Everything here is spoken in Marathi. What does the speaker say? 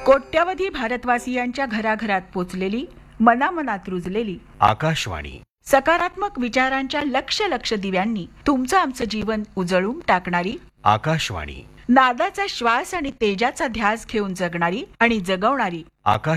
कोट्यावधी भारतवासियांच्या घराघरात पोचलेली, मनामनात रुजलेली आकाशवाणी. सकारात्मक विचारांच्या लक्ष लक्ष दिव्यांनी तुमचं आमचं जीवन उजळून टाकणारी आकाशवाणी. नादाचा श्वास आणि तेजाचा ध्यास घेऊन जगणारी आणि जगवणारी आकाश